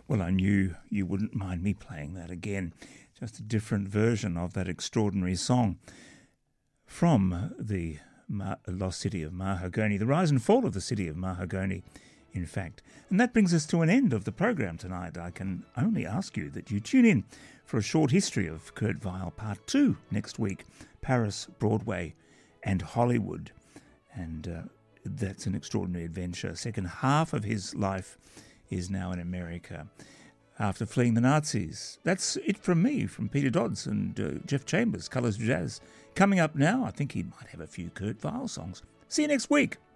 Well, I knew you wouldn't mind me playing that again. Just a different version of that extraordinary song from the lost city of Mahagoni, the rise and fall of the city of Mahagoni, in fact. And that brings us to an end of the program tonight. I can only ask you that you tune in for a short history of Kurt Weill, Part 2, next week. Paris, Broadway and Hollywood. And that's an extraordinary adventure. Second half of his life is now in America after fleeing the Nazis. That's it from me, from Peter Dodds and Jeff Chambers, Colours of Jazz. Coming up now, I think he might have a few Kurt Weill songs. See you next week.